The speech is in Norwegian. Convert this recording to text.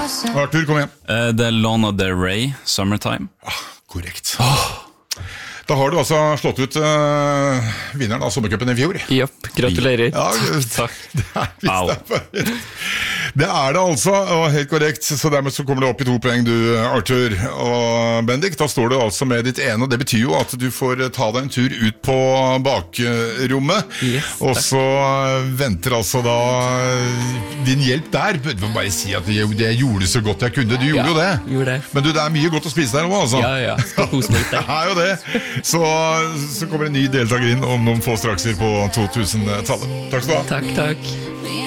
Arthur, kom igjen. Det Lana Del Rey, Summertime. Korrekt. Da har du altså slått ut vinneren av sommercupen I fjor. Japp, gratulerer. Ja, Takk. Det er det altså, og helt korrekt. Så dermed så kommer det opp I 2 poeng du, Arthur. Og Bendik, da står du altså med ditt ene, og det betyr jo at du får ta deg en tur ut på bakrommet. Yes, og så venter altså da din hjelp der. Jeg må bare si at jeg gjorde så godt jeg kunne. Du gjorde jo det. Gjorde det. Men du, det er mye godt å spise der også, altså. Ja, skal kose meg litt der. Det er jo det. Så kommer en ny deltaker inn om noen få strakser på 2000-tallet. Takk skal du ha. Takk.